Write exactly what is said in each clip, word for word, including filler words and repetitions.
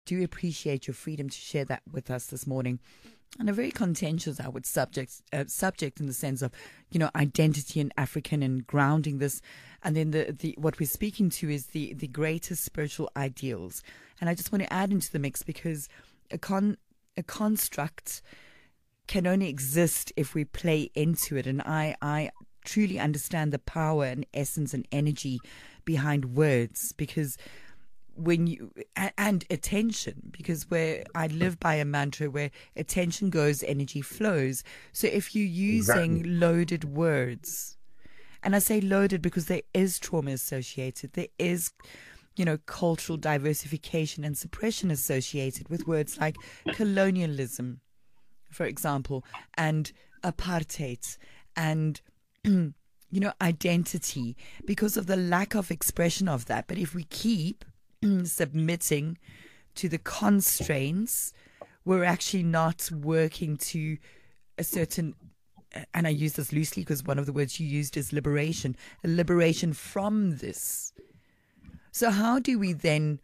do appreciate your freedom to share that with us this morning. And a very contentious, I would subject uh, subject in the sense of, you know, identity and African and grounding this, and then the, the what we're speaking to is the the greatest spiritual ideals. And I just want to add into the mix because a con a construct can only exist if we play into it, and I I truly understand the power and essence and energy behind words because. When you and attention, because where I live by a mantra where attention goes, energy flows. So if you're using exactly. loaded words, and I say loaded because there is trauma associated, there is, you know, cultural diversification and suppression associated with words like colonialism, for example, and apartheid, and you know, identity, because of the lack of expression of that. But if we keep submitting to the constraints, we're actually not working to a certain, and I use this loosely because one of the words you used is liberation, a liberation from this. So how do we then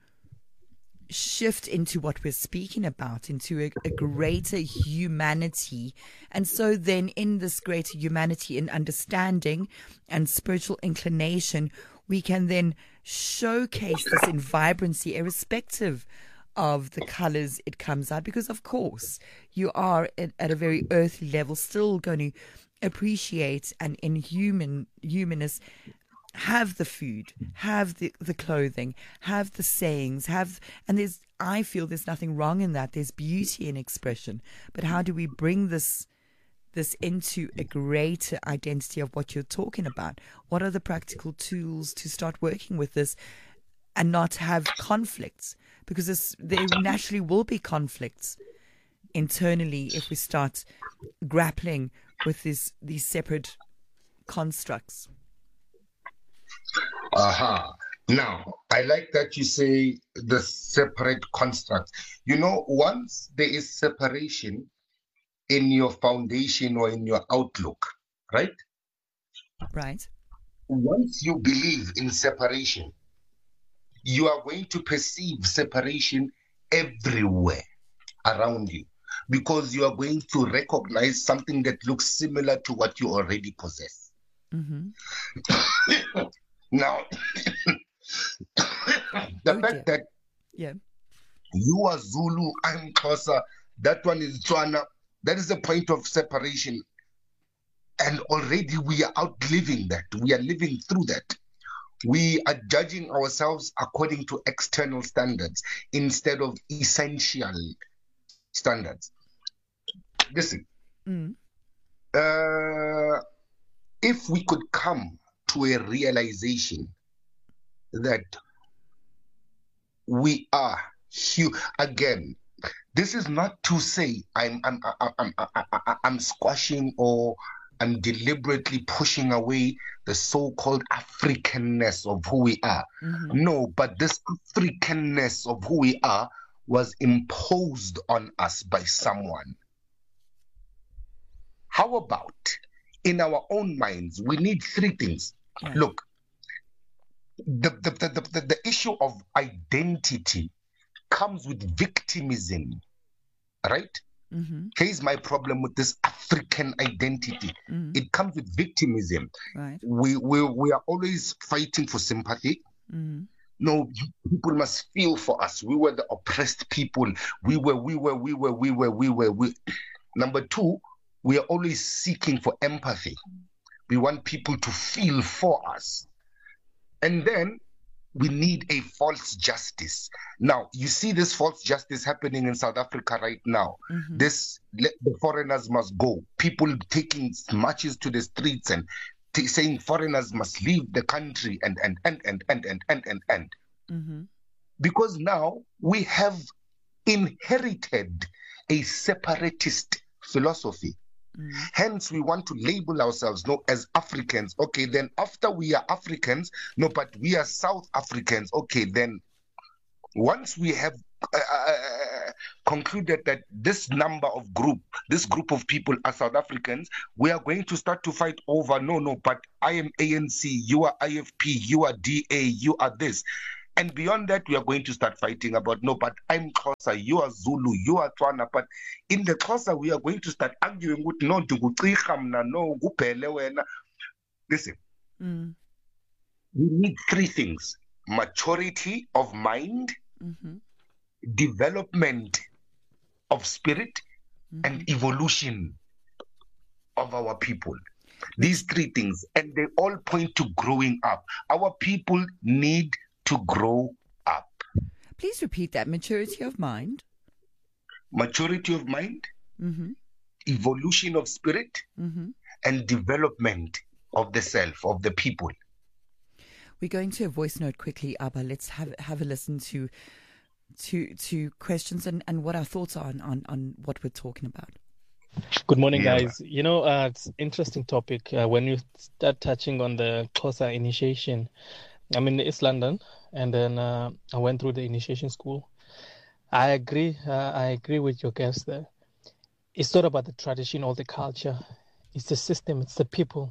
shift into what we're speaking about, into a, a greater humanity? And so then in this greater humanity and understanding and spiritual inclination, we can then showcase this in vibrancy, irrespective of the colors it comes out, because of course you are at, at a very earthly level still going to appreciate and in human humanness have the food, have the, the clothing, have the sayings, have, and there's, I feel there's nothing wrong in that. There's beauty in expression. But how do we bring this this into a greater identity of what you're talking about? What are the practical tools to start working with this and not have conflicts? Because this, there naturally will be conflicts internally if we start grappling with this, these separate constructs. Aha. Uh-huh. Now, I like that you say the separate constructs. You know, once there is separation in your foundation or in your outlook, right? Right. Once you believe in separation, you are going to perceive separation everywhere around you because you are going to recognize something that looks similar to what you already possess. Mm-hmm. Now, the oh, fact dear. that yeah. you are Zulu, I'm Xhosa, that one is Tswana, that is the point of separation. And already we are outliving that. We are living through that. We are judging ourselves according to external standards instead of essential standards. Listen, mm. uh, if we could come to a realization that we are hu- again, this is not to say I'm I'm I'm I'm, I'm, I'm squashing or I'm deliberately pushing away the so-called Africanness of who we are. Mm-hmm. No, but this Africanness of who we are was imposed on us by someone. How about in our own minds, we need three things. Yeah. Look, the the, the, the the issue of identity comes with victimism, right? Mm-hmm. Here's my problem with this African identity. Mm-hmm. It comes with victimism. Right. We, we, we are always fighting for sympathy. Mm-hmm. No, people must feel for us. We were the oppressed people. We were, we were, we were, we were, we were. We. Number two, we are always seeking for empathy. We want people to feel for us. And then we need a false justice. Now, you see this false justice happening in South Africa right now. Mm-hmm. This, let the foreigners must go. People taking marches to the streets and t- saying foreigners must leave the country and, and, and, and, and, and, and, and, and. Mm-hmm. Because now we have inherited a separatist philosophy. Mm. Hence, we want to label ourselves no as Africans. Okay, then after we are Africans, no, but we are South Africans. Okay, then once we have uh, concluded that this number of group, this group of people are South Africans, we are going to start to fight over, no, no, but I am A N C, you are I F P, you are D A, you are this. And beyond that, we are going to start fighting about, no, but I'm Xhosa, you are Zulu, you are Tswana. But in the Xhosa, we are going to start arguing with, no, no, wena. Listen, mm. we need three things: maturity of mind, mm-hmm. development of spirit, mm-hmm. and evolution of our people. These three things, and they all point to growing up. Our people need to grow up. Please repeat that. Maturity of mind. Maturity of mind, mm-hmm. evolution of spirit, mm-hmm. and development of the self, of the people. We're going to a voice note quickly, Abba. Let's have have a listen to to to questions and, and what our thoughts are on, on, on what we're talking about. Good morning, yeah. guys. You know, uh, it's an interesting topic. Uh, when you start touching on the Xhosa initiation, I'm in East London, and then uh, I went through the initiation school. I agree. Uh, I agree with your guest there. It's not about the tradition or the culture. It's the system. It's the people.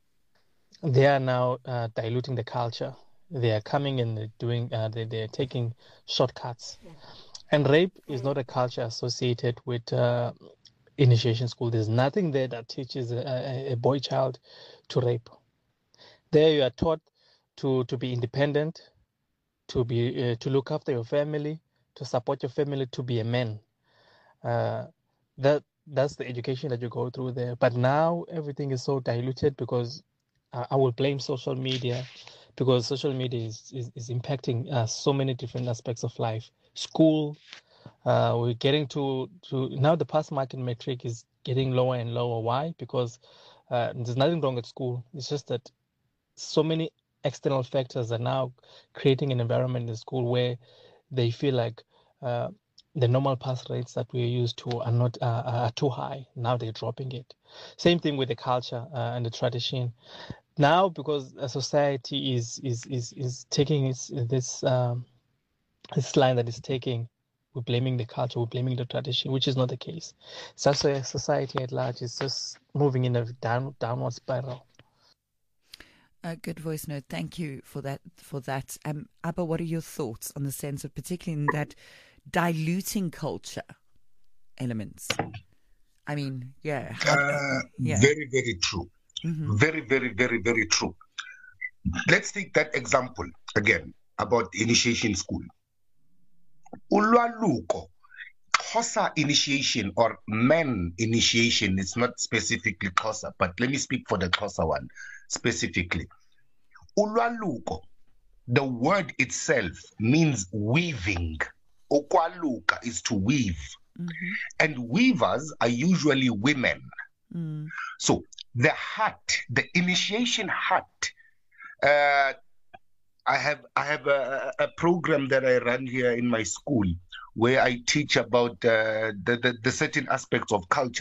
They are now uh, diluting the culture. They are coming and doing. Uh, they they are taking shortcuts. And rape is not a culture associated with uh, initiation school. There's nothing there that teaches a, a boy child to rape. There you are taught to to be independent, to be uh, to look after your family, to support your family, to be a man. Uh, that that's the education that you go through there. But now everything is so diluted because uh, I will blame social media, because social media is is, is impacting uh, so many different aspects of life. School, uh, we're getting to to now the pass mark in matric is getting lower and lower. Why? Because uh, there's nothing wrong at school. It's just that so many external factors are now creating an environment in school where they feel like uh, the normal pass rates that we're used to are not uh, are too high. Now they're dropping it. Same thing with the culture uh, and the tradition. Now, because a society is is is is taking its, this um, this line that is taking, we're blaming the culture, we're blaming the tradition, which is not the case. So society at large is just moving in a down downward spiral. A good voice note. Thank you for that. For that, um, Abba, what are your thoughts on the sense of, particularly in that diluting culture elements? I mean, yeah, how, uh, yeah. very, very true. Mm-hmm. Very, very, very, very true. Let's take that example again about initiation school. Ulwaluko, Xhosa initiation or men initiation, it's not specifically Xhosa, but let me speak for the Xhosa one specifically. Ulwaluko, the word itself means weaving. Ukwaluka is to weave. Mm-hmm. And weavers are usually women. Mm. So the hut, the initiation hut, uh, I have I have a, a program that I run here in my school where I teach about uh, the, the, the certain aspects of culture.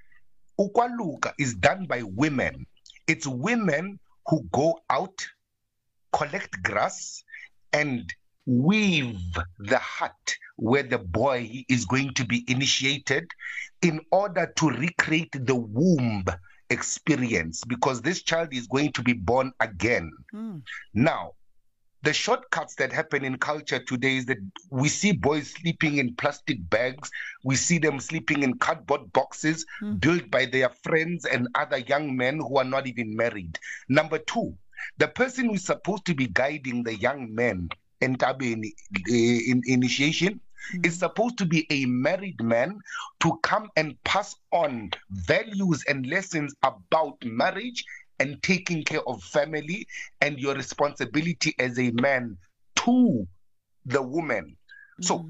Ukwaluka is done by women. It's women who go out, collect grass, and weave the hut where the boy is going to be initiated in order to recreate the womb experience, because this child is going to be born again. Mm. Now, the shortcuts that happen in culture today is that we see boys sleeping in plastic bags. We see them sleeping in cardboard boxes mm. built by their friends and other young men who are not even married. Number two, the person who is supposed to be guiding the young men in, in, in initiation mm. is supposed to be a married man to come and pass on values and lessons about marriage and taking care of family and your responsibility as a man to the woman. Mm-hmm. So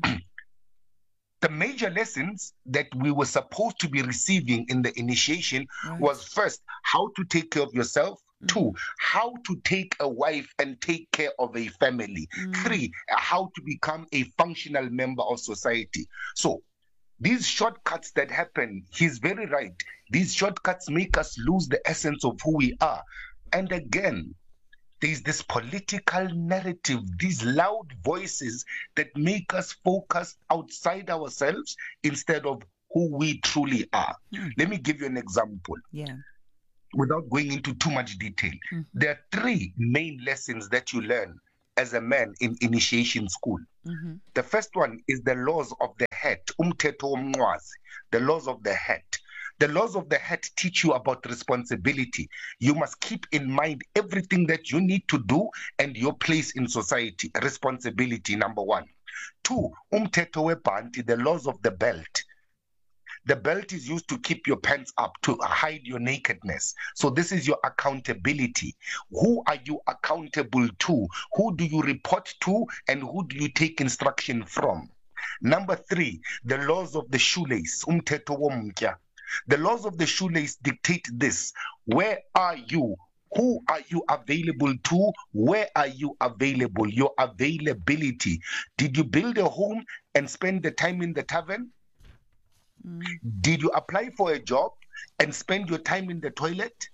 the major lessons that we were supposed to be receiving in the initiation right. was first, how to take care of yourself. Mm-hmm. Two, how to take a wife and take care of a family. Mm-hmm. Three, how to become a functional member of society. So these shortcuts that happen, he's very right. These shortcuts make us lose the essence of who we are. And again, there's this political narrative, these loud voices that make us focus outside ourselves instead of who we truly are. Mm. Let me give you an example. Yeah. Without going into too much detail. Mm-hmm. There are three main lessons that you learn as a man in initiation school. Mm-hmm. The first one is the laws of the head, umthetho womnqwazi, the laws of the head. The laws of the head teach you about responsibility. You must keep in mind everything that you need to do and your place in society. Responsibility, number one. Two, umthetho webhanti, the laws of the belt. The belt is used to keep your pants up, to hide your nakedness. So this is your accountability. Who are you accountable to? Who do you report to? And who do you take instruction from? Number three, the laws of the shoelace. Umthetho womtya. The laws of the shoelace dictate this. Where are you? Who are you available to? Where are you available? Your availability. Did you build a home and spend the time in the tavern? Mm. Did you apply for a job and spend your time in the toilet?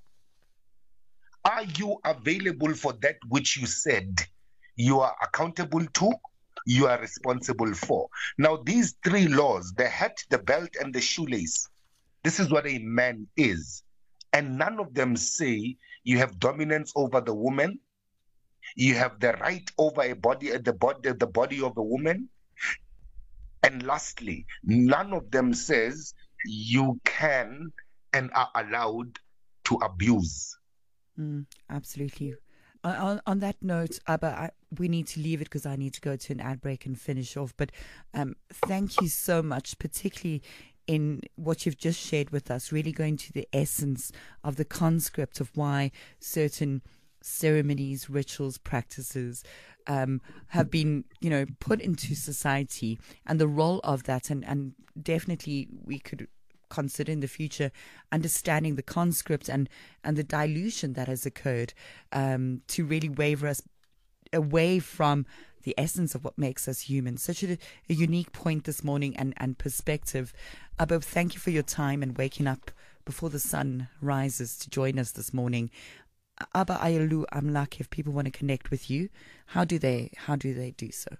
Are you available for that which you said you are accountable to? You are responsible for. Now, these three laws, the hat, the belt, and the shoelace, this is what a man is. And none of them say you have dominance over the woman. You have the right over a body, the body, the body of a woman. And lastly, none of them says you can and are allowed to abuse. Mm, absolutely. On, on that note, Abba, I, we need to leave it because I need to go to an ad break and finish off. But um, thank you so much, particularly in what you've just shared with us, really going to the essence of the conscript of why certain ceremonies, rituals, practices um, have been, you know, put into society and the role of that. And, and definitely we could consider in the future understanding the conscript and, and the dilution that has occurred um, to really waver us away from the essence of what makes us human. Such a, a unique point this morning and, and perspective. Abba, thank you for your time and waking up before the sun rises to join us this morning. Abba Ayalu Amlak, if people want to connect with you, how do they how do they do so?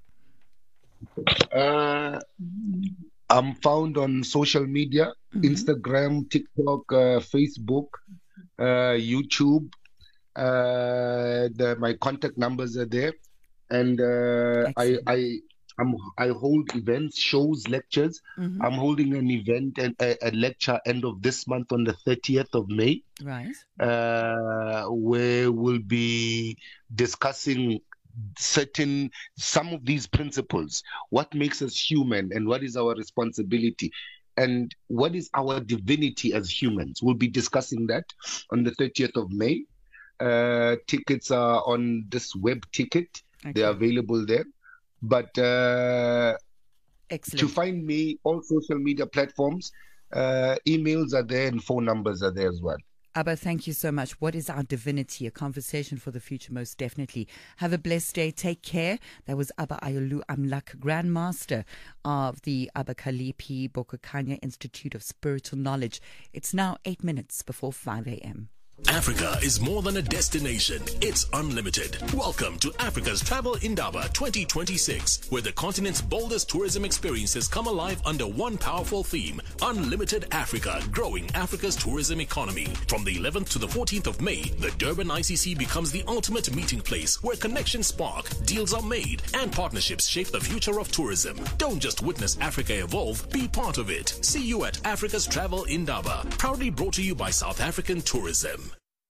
Uh, I'm found on social media, mm-hmm. Instagram, TikTok, uh, Facebook, uh, YouTube. Uh, the, my contact numbers are there. And uh, I, I, I'm, I hold events, shows, lectures. Mm-hmm. I'm holding an event and a, a lecture end of this month on the thirtieth of May. Right. Uh, where we'll be discussing certain, some of these principles. What makes us human and what is our responsibility? And what is our divinity as humans? We'll be discussing that on the thirtieth of May. Uh, tickets are on this web ticket. Okay. They're available there. But uh, to find me, all social media platforms, uh, emails are there and phone numbers are there as well. Abba, thank you so much. What is our divinity? A conversation for the future, most definitely. Have a blessed day. Take care. That was Abba Ayalu Amlak, Grandmaster of the Abba Kalipi Bokokanya Institute of Spiritual Knowledge. It's now eight minutes before five a.m. Africa is more than a destination. It's unlimited. Welcome to Africa's Travel Indaba twenty twenty-six, where the continent's boldest tourism experiences come alive under one powerful theme: Unlimited Africa, growing Africa's tourism economy. From the eleventh to the fourteenth of May, the Durban I C C becomes the ultimate meeting place where connections spark, deals are made, and partnerships shape the future of tourism. Don't just witness Africa evolve, be part of it. See you at Africa's Travel Indaba, proudly brought to you by South African Tourism.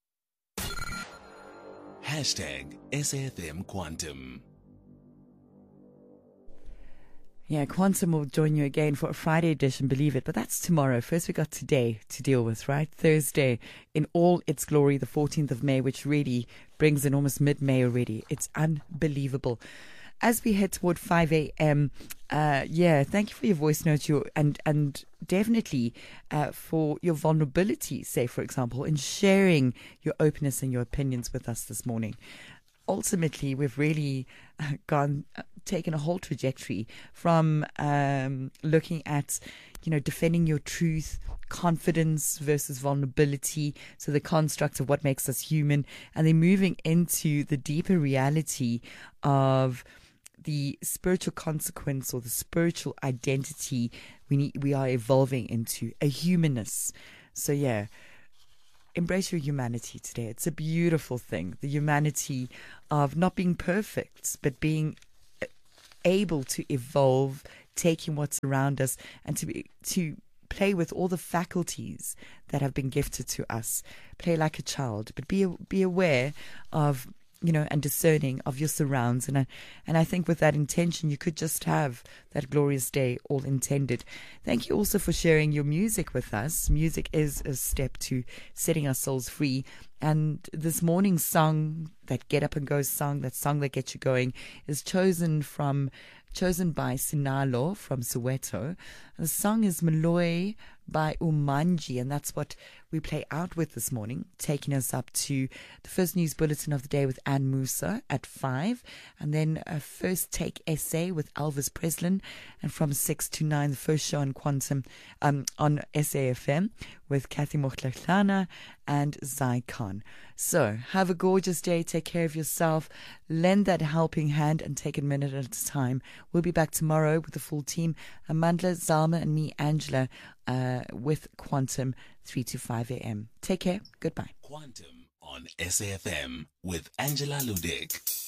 Hashtag S A F M Quantum. Yeah, Quantum will join you again for a Friday edition, believe it, but that's tomorrow. First we got today to deal with, right? Thursday in all its glory, the fourteenth of May, which really brings in almost mid-May already. It's unbelievable. As we head toward five a.m., uh, yeah, thank you for your voice notes your, and, and definitely uh, for your vulnerability, say, for example, in sharing your openness and your opinions with us this morning. Ultimately, we've really uh, gone, uh, taken a whole trajectory from um, looking at, you know, defending your truth, confidence versus vulnerability, so the construct of what makes us human, and then moving into the deeper reality of the spiritual consequence or the spiritual identity we need, we are evolving into, a humanness. So yeah, embrace your humanity today. It's a beautiful thing. The humanity of not being perfect, but being able to evolve, taking what's around us, and to be, to play with all the faculties that have been gifted to us. Play like a child, but be be aware of, you know, and discerning of your surrounds. And I, and I think with that intention, you could just have that glorious day all intended. Thank you also for sharing your music with us. Music is a step to setting our souls free. And this morning's song, that Get Up and Go song, that song that gets you going, is chosen from chosen by Sinalo from Soweto. The song is Malloy by Umanji, and that's what we play out with this morning, taking us up to the first news bulletin of the day with Anne Musa at five, and then a first take essay with Elvis Preslin, and from six to nine, the first show on Quantum um, on S A F M with Kathy Mochleklana and Zai Khan. So have a gorgeous day, take care of yourself, lend that helping hand and take it a minute at a time. We'll be back tomorrow with the full team, Amandla, Zalma and me, Angela, uh, with Quantum, three to five a.m. Take care. Goodbye. Quantum on S A F M with Angela Ludick.